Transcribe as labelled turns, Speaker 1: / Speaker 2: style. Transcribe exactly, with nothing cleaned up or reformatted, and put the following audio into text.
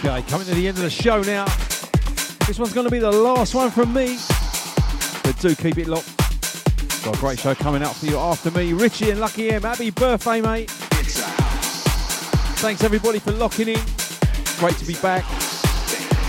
Speaker 1: Okay, coming to the end of the show now. This one's going to be the last one from me. But do keep it locked. Got a great show coming out for you after me. Richie and Lucky M, happy birthday, mate. Thanks everybody for locking in. Great to be back.